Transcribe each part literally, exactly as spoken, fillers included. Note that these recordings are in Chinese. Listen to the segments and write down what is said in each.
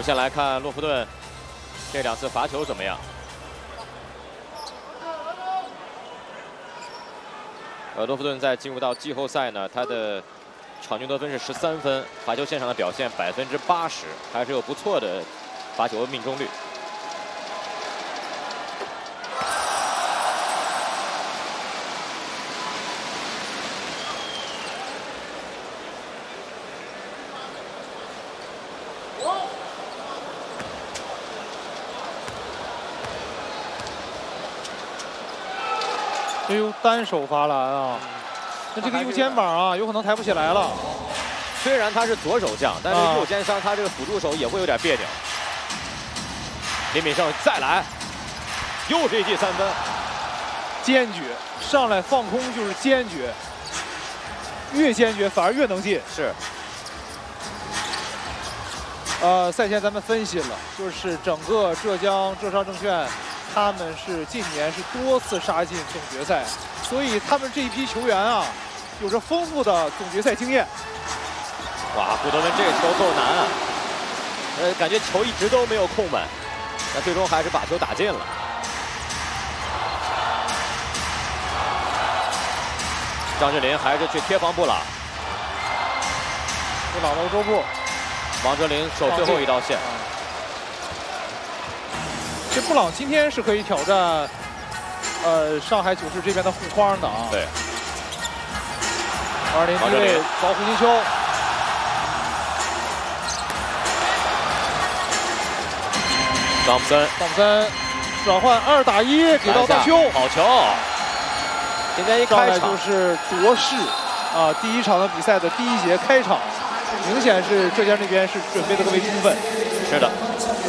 先来看洛夫顿这两次罚球怎么样？呃，洛夫顿在进入到季后赛呢，他的场均得分是十三分，罚球线上的表现百分之八十，还是有不错的罚球命中率。 哎呦，单手罚篮啊！那这个右肩膀啊，有可能抬不起来了。 虽然他是左手将，但是右肩伤，他这个辅助手也会有点别扭。林敏胜再来，又是一记三分， 坚决上来放空就是坚决，越坚决反而越能进。 是。 呃，赛前咱们分析了，就是整个浙江浙商证券。 他们是近年是多次杀进总决赛，所以他们这一批球员啊，有着丰富的总决赛经验。 哇，古德文这个球够难啊！呃，感觉球一直都没有控稳，那最终还是把球打进了。张智霖还是去贴防布朗， 布朗到周步， 王哲林守最后一道线。 这布朗今天是可以挑战，呃，上海九世这边的护框的啊。 对。 二零一位找胡金秋。 汤普森， 汤普森转换二打一给到大邱， 好球！今天一开场就是夺势啊，第一场的比赛的第一节开场，明显是浙江这边是准备的更为充分。 是的。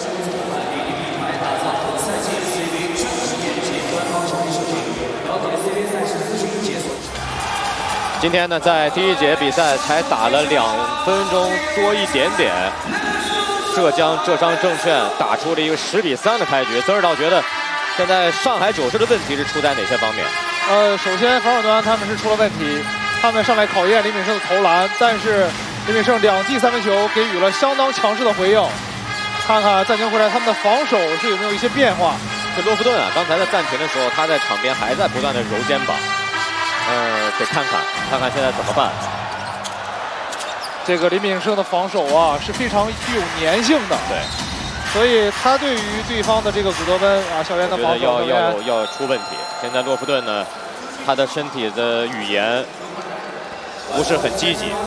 今天呢，在第一节比赛才打了两分钟多一点点，浙江浙商证券打出了一个十比三的开局。曾指导觉得，现在上海九世的问题是出在哪些方面？ 呃，首先防守端他们是出了问题，他们上来考验林敏胜的投篮，但是林敏胜两记三分球给予了相当强势的回应。看看暂停回来他们的防守是有没有一些变化。 这洛夫顿啊，刚才在暂停的时候，他在场边还在不断的揉肩膀。 呃，得看看，看看现在怎么办。 这个林敏胜的防守啊是非常具有粘性的， 对， 所以他对于对方的这个古德温啊校园的防守要要要出问题。现在洛夫顿呢，他的身体的语言不是很积极，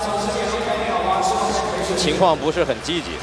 情况不是很积极。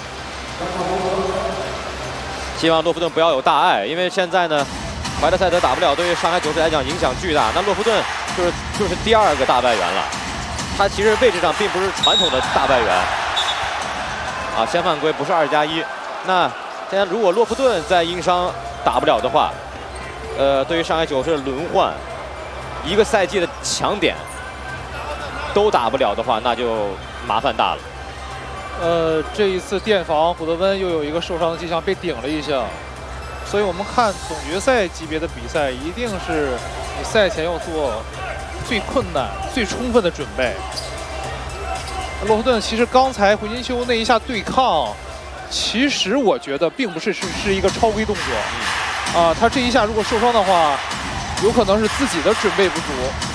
希望洛夫顿不要有大碍，因为现在呢。 怀特塞德打不了，对于上海九世来讲影响巨大。那洛夫顿就是就是第二个大外援了，他其实位置上并不是传统的大外援啊，先犯规不是二加一。那现在如果洛夫顿在因伤打不了的话，呃，对于上海九世的轮换，一个赛季的强点都打不了的话，那就麻烦大了。 呃，这一次垫防，古德温又有一个受伤的迹象，被顶了一下。 所以我们看总决赛级别的比赛，一定是你赛前要做最困难、最充分的准备。洛夫顿其实刚才胡金秋那一下对抗，其实我觉得并不是是是一个超规动作，啊，他这一下如果受伤的话，有可能是自己的准备不足。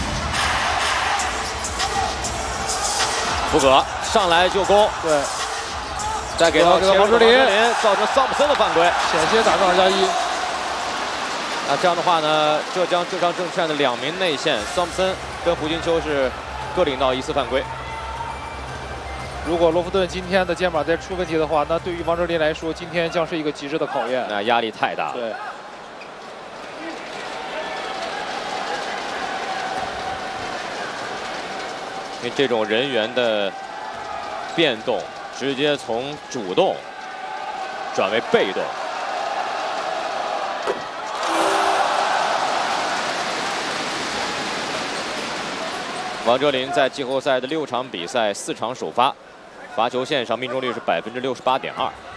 福格上来就攻， 对。 再给到王哲林， 造成桑普森的犯规， 险些打上二加一。 那这样的话呢，浙江浙商证券的两名内线桑普森跟胡金秋是各领到一次犯规。 如果洛夫顿今天的肩膀再出问题的话，那对于王哲林来说，今天将是一个极致的考验。 那压力太大了。 对。 因为这种人员的变动。 直接从主动转为被动。王哲林在季后赛的六场比赛四场首发，罚球线上命中率是百分之六十八点二。